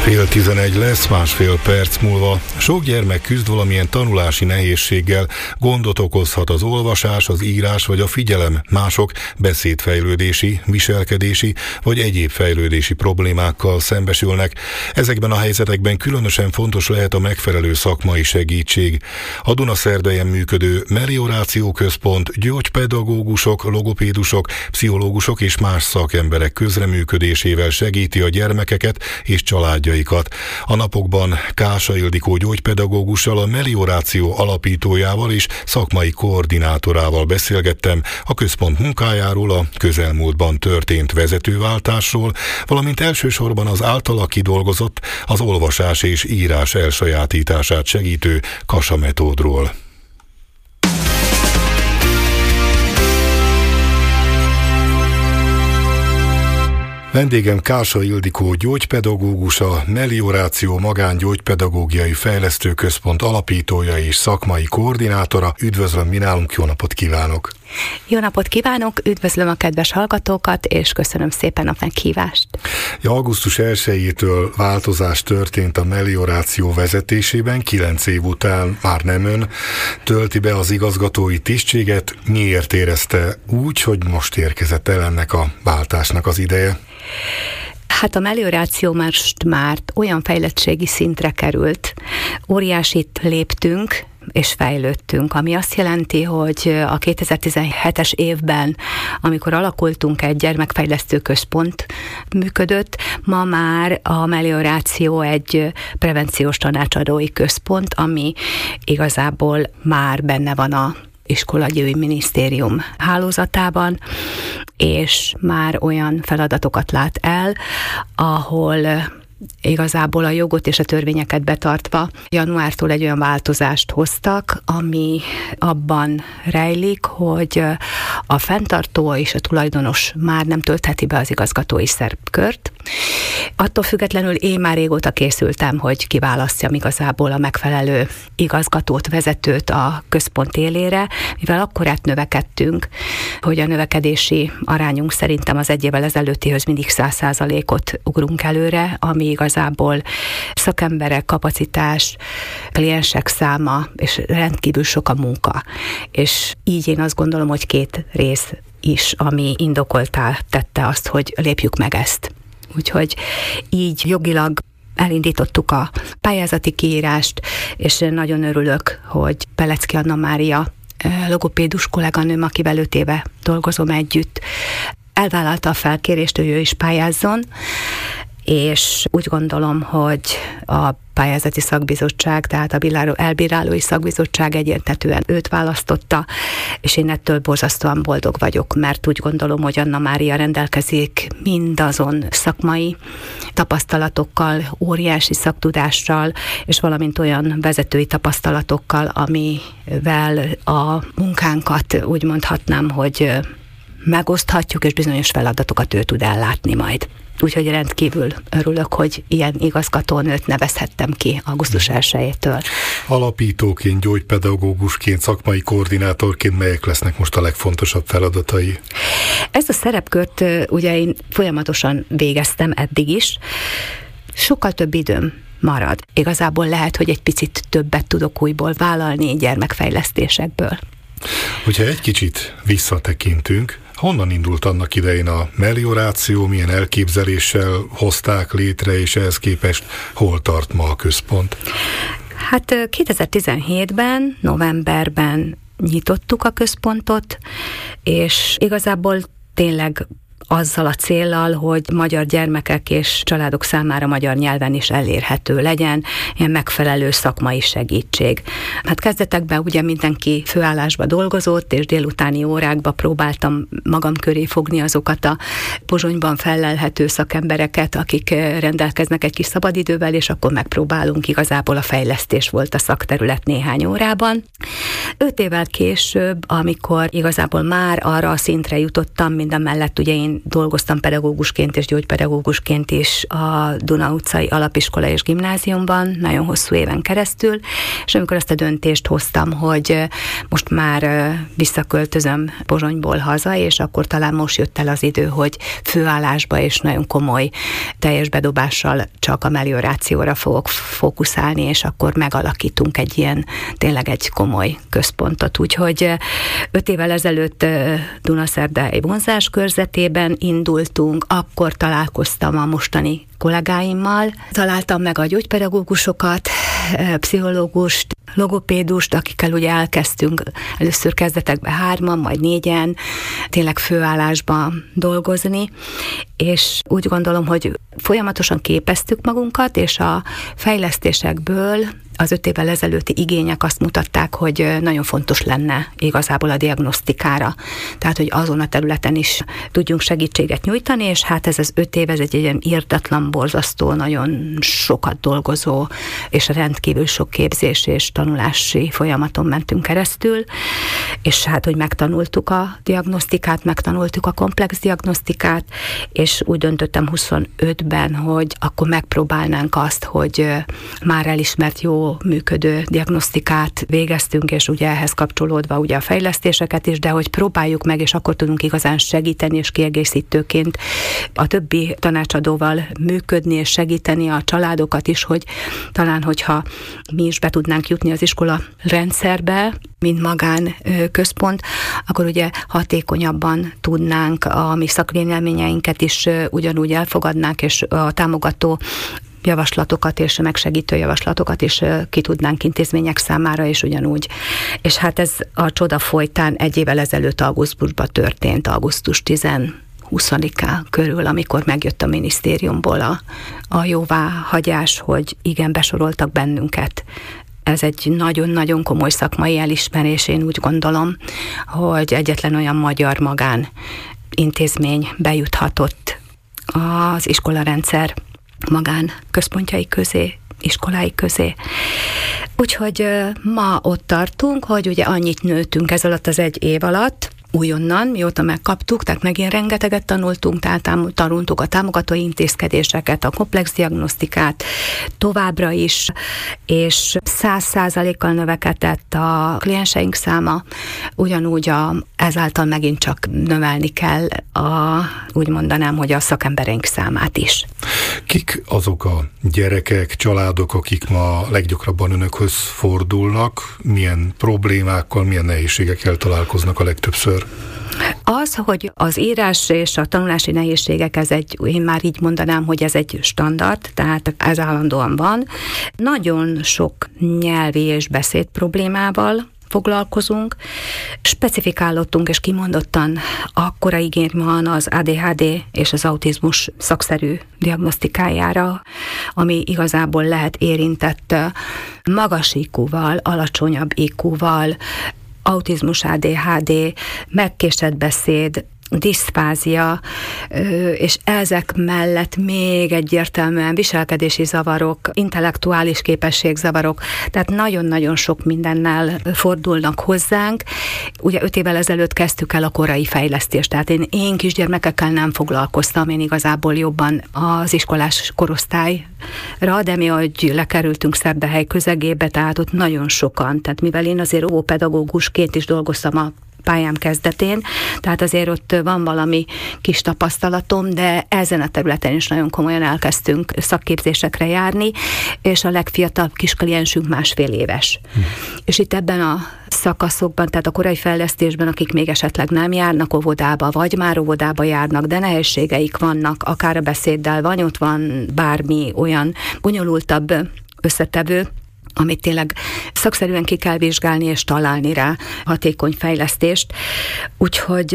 10:30 lesz, másfél perc múlva. Sok gyermek küzd valamilyen tanulási nehézséggel, gondot okozhat az olvasás, az írás vagy a figyelem, mások beszédfejlődési, viselkedési vagy egyéb fejlődési problémákkal szembesülnek. Ezekben a helyzetekben különösen fontos lehet a megfelelő szakmai segítség. A Dunaszerdahelyen működő Melioráció Központ gyógypedagógusok, logopédusok, pszichológusok és más szakemberek közreműködésével segíti a gyermekeket és családjaikat. A napokban Kása Ildikó gyógypedagógussal, a Melioráció alapítójával és szakmai koordinátorával beszélgettem a központ munkájáról, a közelmúltban történt vezetőváltásról, valamint elsősorban az általa kidolgozott, az olvasás és írás elsajátítását segítő Kasa metódról. Vendégem Kása Ildikó gyógypedagógus, a Melioráció magángyógypedagógiai fejlesztőközpont alapítója és szakmai koordinátora. Üdvözlöm mi nálunk, jó napot kívánok! Jó napot kívánok, üdvözlöm a kedves hallgatókat, és köszönöm szépen a meghívást. Augusztus 1-től változás történt a Melioráció vezetésében, 9 év után már nem ön tölti be az igazgatói tisztséget. Miért érezte úgy, hogy most érkezett el ennek a váltásnak az ideje? Hát a Melioráció már olyan fejlettségi szintre került, óriásit léptünk, és fejlődtünk, ami azt jelenti, hogy a 2017-es évben, amikor alakultunk, egy gyermekfejlesztő központ működött, ma már a Melioráció egy prevenciós tanácsadói központ, ami igazából már benne van a Iskolaügyi Minisztérium hálózatában, és már olyan feladatokat lát el, ahol igazából a jogot és a törvényeket betartva januártól egy olyan változást hoztak, ami abban rejlik, hogy a fenntartó és a tulajdonos már nem töltheti be az igazgatói szerepkört. Attól függetlenül én már régóta készültem, hogy kiválasztjam igazából a megfelelő igazgatót, vezetőt a központ élére, mivel akkorát növekedtünk, hogy a növekedési arányunk szerintem az egy évvel ezelőttihöz mindig 100%-ot ugrunk előre, ami igazából szakemberek, kapacitás, kliensek száma, és rendkívül sok a munka. És így én azt gondolom, hogy 2 rész is, ami indokoltá tette azt, hogy lépjük meg ezt. Úgyhogy így jogilag elindítottuk a pályázati kiírást, és nagyon örülök, hogy Pelecki Anna Mária logopédus kolléganőm, akivel 5 éve dolgozom együtt, elvállalta a felkérést, hogy ő is pályázzon, és úgy gondolom, hogy a pályázati szakbizottság, tehát a elbírálói szakbizottság egyértelműen őt választotta, és én ettől borzasztóan boldog vagyok, mert úgy gondolom, hogy Anna Mária rendelkezik mindazon szakmai tapasztalatokkal, óriási szaktudással, és valamint olyan vezetői tapasztalatokkal, amivel a munkánkat úgy mondhatnám, hogy megoszthatjuk, és bizonyos feladatokat ő tud ellátni majd. Úgyhogy rendkívül örülök, hogy ilyen igazgatónőt nevezhettem ki augusztus 1-től. Alapítóként, gyógypedagógusként, szakmai koordinátorként melyek lesznek most a legfontosabb feladatai? Ezt a szerepkört ugye én folyamatosan végeztem eddig is. Sokkal több időm marad. Igazából lehet, hogy egy picit többet tudok újból vállalni gyermekfejlesztésekből. Hogyha egy kicsit visszatekintünk, honnan indult annak idején a Melioráció, milyen elképzeléssel hozták létre, és ehhez képest hol tart ma a központ? Hát 2017-ben, novemberben nyitottuk a központot, és igazából tényleg azzal a céllal, hogy magyar gyermekek és családok számára magyar nyelven is elérhető legyen, ilyen megfelelő szakmai segítség. Hát kezdetekben ugye mindenki főállásba dolgozott, és délutáni órákba próbáltam magam köré fogni azokat a Pozsonyban fellelhető szakembereket, akik rendelkeznek egy kis szabadidővel, és akkor megpróbálunk, igazából a fejlesztés volt a szakterület néhány órában. 5 évvel később, amikor igazából már arra a szintre jutottam, mindamellett ugye én dolgoztam pedagógusként és gyógypedagógusként is a Duna utcai alapiskola és gimnáziumban, nagyon hosszú éven keresztül, és amikor ezt a döntést hoztam, hogy most már visszaköltözöm Pozsonyból haza, és akkor talán most jött el az idő, hogy főállásba és nagyon komoly, teljes bedobással csak a meliorációra fogok fókuszálni, és akkor megalakítunk egy ilyen, tényleg egy komoly központot. Úgyhogy 5 évvel ezelőtt Dunaszerdahely vonzás körzetében indultunk, akkor találkoztam a mostani kollégáimmal, találtam meg a gyógypedagógusokat, pszichológust, logopédust, akikkel ugye elkezdtünk először kezdetekben 3-an, majd 4-en tényleg főállásban dolgozni, és úgy gondolom, hogy folyamatosan képeztük magunkat, és a fejlesztésekből az 5 évvel ezelőtti igények azt mutatták, hogy nagyon fontos lenne igazából a diagnosztikára. Tehát, hogy azon a területen is tudjunk segítséget nyújtani, és hát ez az 5 év, ez egy ilyen irdatlan, borzasztó, nagyon sokat dolgozó, és rendkívül sok képzés és tanulási folyamaton mentünk keresztül, és hát, hogy megtanultuk a diagnosztikát, megtanultuk a komplex diagnosztikát, és úgy döntöttem 25-ben, hogy akkor megpróbálnánk azt, hogy már elismert jó működő diagnosztikát végeztünk, és ugye ehhez kapcsolódva ugye a fejlesztéseket is, de hogy próbáljuk meg, és akkor tudunk igazán segíteni, és kiegészítőként a többi tanácsadóval működni, és segíteni a családokat is, hogy talán, hogyha mi is be tudnánk jutni az iskola rendszerbe, mint magán központ, akkor ugye hatékonyabban tudnánk a mi szakvéleményeinket is ugyanúgy elfogadnánk, és a támogató javaslatokat és megsegítő javaslatokat is ki tudnánk intézmények számára, és ugyanúgy. És hát ez a csoda folytán 1 évvel ezelőtt augusztusban történt, augusztus 20-án körül, amikor megjött a minisztériumból a jóváhagyás, hogy igen, besoroltak bennünket. Ez egy nagyon-nagyon komoly szakmai elismerés, én úgy gondolom, hogy egyetlen olyan magyar magán intézmény bejuthatott az iskolarendszer magán központjai közé, iskolái közé. Úgyhogy ma ott tartunk, hogy ugye annyit nőttünk ez alatt az 1 év alatt, újonnan, mióta megkaptuk, tehát megint rengeteget tanultunk, tehát tanultuk a támogató intézkedéseket, a komplex diagnosztikát továbbra is, és 100%-kal növekedett a klienseink száma, ugyanúgy ezáltal megint csak növelni kell úgy mondanám, hogy a szakembereink számát is. Kik azok a gyerekek, családok, akik ma leggyakrabban önökhöz fordulnak? Milyen problémákkal, milyen nehézségekkel találkoznak a legtöbbször? Az, hogy az írás és a tanulási nehézségek, én már így mondanám, hogy ez egy standard, tehát ez állandóan van. Nagyon sok nyelvi és beszéd problémával foglalkozunk. Specifikálottunk és kimondottan akkora igény van az ADHD és az autizmus szakszerű diagnosztikájára, ami igazából lehet érintett magas IQ-val, alacsonyabb IQ-val, autizmus, ADHD, megkésett beszéd, diszfázia, és ezek mellett még egyértelműen viselkedési zavarok, intellektuális képességzavarok, tehát nagyon-nagyon sok mindennel fordulnak hozzánk. Ugye 5 évvel ezelőtt kezdtük el a korai fejlesztést, tehát én kisgyermekekkel nem foglalkoztam, én igazából jobban az iskolás korosztályra, de mi ahogy lekerültünk Szerdahely közegébe, tehát ott nagyon sokan, tehát mivel én azért óvópedagógusként is dolgoztam a pályám kezdetén, tehát azért ott van valami kis tapasztalatom, de ezen a területen is nagyon komolyan elkezdtünk szakképzésekre járni, és a legfiatalabb kis kliensünk 1,5 éves. És itt ebben a szakaszokban, tehát a korai fejlesztésben, akik még esetleg nem járnak óvodába, vagy már óvodába járnak, de nehézségeik vannak, akár a beszéddel, vagy ott van bármi olyan bonyolultabb összetevő, amit tényleg szakszerűen ki kell vizsgálni és találni rá hatékony fejlesztést. Úgyhogy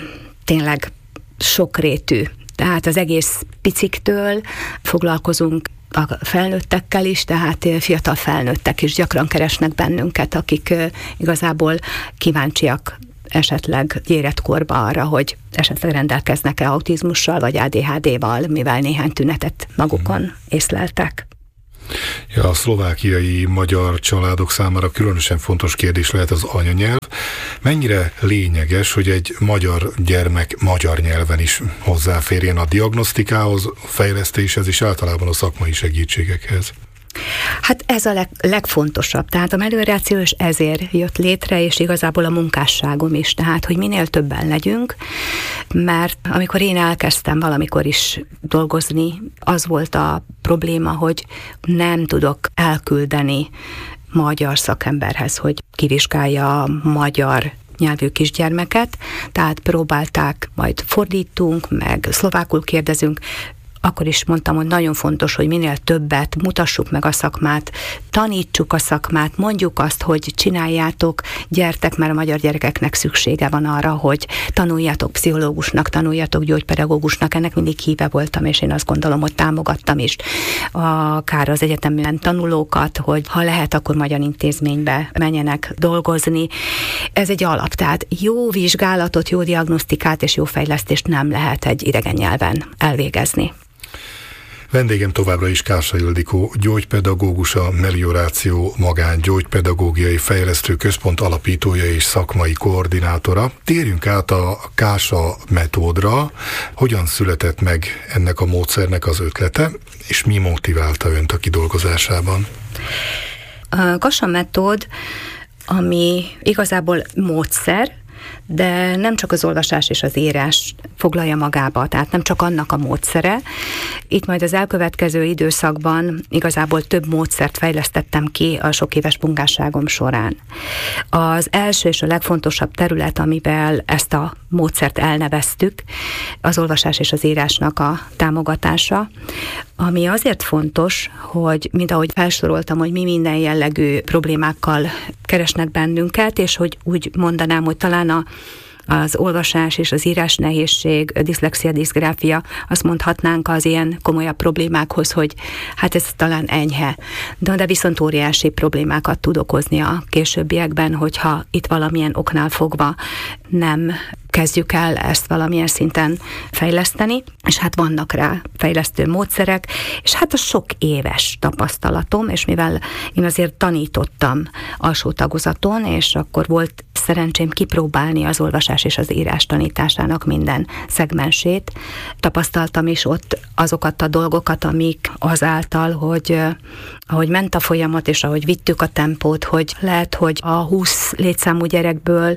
tényleg sokrétű. Tehát az egész piciktől foglalkozunk a felnőttekkel is, tehát fiatal felnőttek is gyakran keresnek bennünket, akik igazából kíváncsiak esetleg életkorban arra, hogy esetleg rendelkeznek-e autizmussal vagy ADHD-val, mivel néhány tünetet magukon észleltek. Ja, a szlovákiai magyar családok számára különösen fontos kérdés lehet az anyanyelv. Mennyire lényeges, hogy egy magyar gyermek magyar nyelven is hozzáférjen a diagnosztikához, a fejlesztéshez és általában a szakmai segítségekhez? Hát ez a legfontosabb. Tehát a melioráció is ezért jött létre, és igazából a munkásságom is. Tehát, hogy minél többen legyünk, mert amikor én elkezdtem valamikor is dolgozni, az volt a probléma, hogy nem tudok elküldeni magyar szakemberhez, hogy kivizsgálja a magyar nyelvű kisgyermeket, tehát próbálták, majd fordítunk, meg szlovákul kérdezünk. Akkor is mondtam, hogy nagyon fontos, hogy minél többet mutassuk meg a szakmát, tanítsuk a szakmát, mondjuk azt, hogy csináljátok, gyertek, mert a magyar gyerekeknek szüksége van arra, hogy tanuljatok pszichológusnak, tanuljatok gyógypedagógusnak. Ennek mindig híve voltam, és én azt gondolom, hogy támogattam is akár az egyetemen tanulókat, hogy ha lehet, akkor magyar intézménybe menjenek dolgozni. Ez egy alap, tehát jó vizsgálatot, jó diagnosztikát és jó fejlesztést nem lehet egy idegen nyelven elvégezni. Vendégem továbbra is Kása Ildikó, gyógypedagógus, a Melioráció magángyógypedagógiai fejlesztő központ alapítója és szakmai koordinátora. Térjünk át a Kása metódra. Hogyan született meg ennek a módszernek az ötlete, és mi motiválta önt a kidolgozásában? A Kása metód, ami igazából módszer, de nem csak az olvasás és az írás foglalja magába, tehát nem csak annak a módszere. Itt majd az elkövetkező időszakban igazából több módszert fejlesztettem ki a sok éves munkásságom során. Az első és a legfontosabb terület, amivel ezt a módszert elneveztük, az olvasás és az írásnak a támogatása, ami azért fontos, hogy mint ahogy felsoroltam, hogy mi minden jellegű problémákkal keresnek bennünket, és hogy úgy mondanám, hogy talán az olvasás és az írás nehézség, diszlexia, diszgráfia, azt mondhatnánk az ilyen komolyabb problémákhoz, hogy hát ez talán enyhe, de viszont óriási problémákat tud okozni a későbbiekben, hogyha itt valamilyen oknál fogva nem kezdjük el ezt valamilyen szinten fejleszteni, és hát vannak rá fejlesztő módszerek, és hát a sok éves tapasztalatom, és mivel én azért tanítottam alsó tagozaton, és akkor volt szerencsém kipróbálni az olvasás és az írás tanításának minden szegmensét, tapasztaltam is ott azokat a dolgokat, amik azáltal, hogy ahogy ment a folyamat, és ahogy vittük a tempót, hogy lehet, hogy a 20 létszámú gyerekből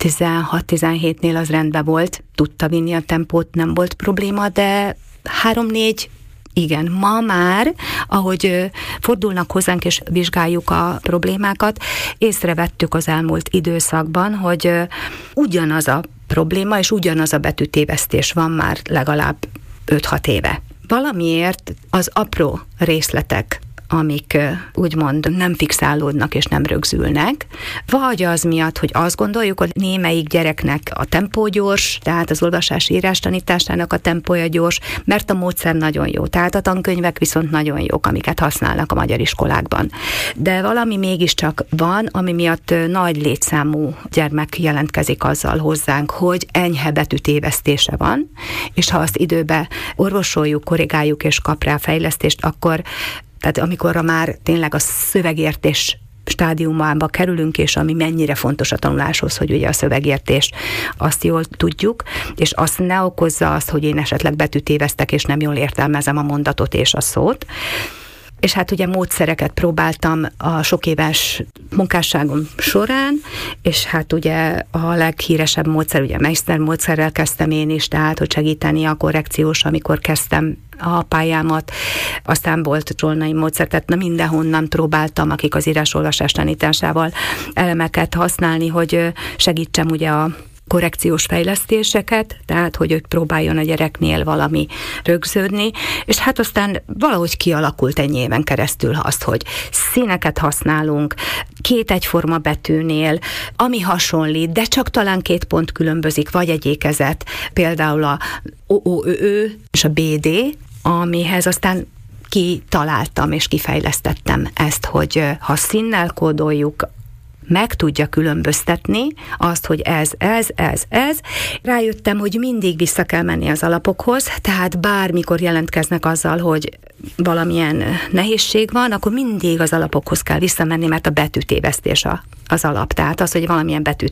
16-17-nél az rendben volt, tudta vinni a tempót, nem volt probléma, de 3-4 igen, ma már, ahogy fordulnak hozzánk és vizsgáljuk a problémákat, észrevettük az elmúlt időszakban, hogy ugyanaz a probléma és ugyanaz a betűtévesztés van már legalább 5-6 éve. Valamiért az apró részletek, amik úgymond nem fixálódnak és nem rögzülnek, vagy az miatt, hogy azt gondoljuk, hogy némelyik gyereknek a tempó gyors, tehát az olvasás-írás tanításának a tempója gyors, mert a módszer nagyon jó, tehát a tankönyvek viszont nagyon jók, amiket használnak a magyar iskolákban. De valami mégiscsak van, ami miatt nagy létszámú gyermek jelentkezik azzal hozzánk, hogy enyhe betűtévesztése van, és ha azt időbe orvosoljuk, korrigáljuk és kap rá fejlesztést, akkor tehát amikor már tényleg a szövegértés stádiumába kerülünk, és ami mennyire fontos a tanuláshoz, hogy ugye a szövegértés, azt jól tudjuk, és azt ne okozza azt, hogy én esetleg betűtévesztek, és nem jól értelmezem a mondatot és a szót. És hát ugye módszereket próbáltam a sok éves munkásságom során, és hát ugye a leghíresebb módszer, ugye Meister módszerrel kezdtem én is, tehát hogy segíteni a korrekciós, amikor kezdtem a pályámat, aztán volt Zsolnai módszer, tehát mindenhonnan próbáltam, akik az írás-olvasás tanításával elemeket használni, hogy segítsem ugye a korrekciós fejlesztéseket, tehát hogy ők próbáljon a gyereknél valami rögződni, és hát aztán valahogy kialakult egy éven keresztül azt, hogy színeket használunk, 2 egyforma betűnél, ami hasonlít, de csak talán 2 pont különbözik, vagy egy ékezet, például a o-ö és a BD, amihez aztán kitaláltam és kifejlesztettem ezt, hogy ha színnel kódoljuk meg tudja különböztetni azt, hogy ez. Rájöttem, hogy mindig vissza kell menni az alapokhoz, tehát bármikor jelentkeznek azzal, hogy valamilyen nehézség van, akkor mindig az alapokhoz kell visszamenni, mert a betűtévesztés az alap. Tehát az, hogy valamilyen betűt